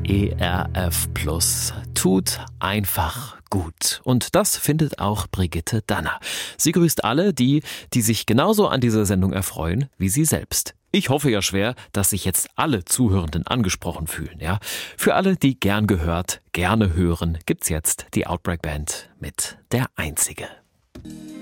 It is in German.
ERF Plus tut einfach gut. Und das findet auch Brigitte Danner. Sie grüßt alle, die sich genauso an dieser Sendung erfreuen wie sie selbst. Ich hoffe ja schwer, dass sich jetzt alle Zuhörenden angesprochen fühlen. Ja? Für alle, die gern gehört, gerne hören, gibt's jetzt die Outbreak Band mit Der Einzige.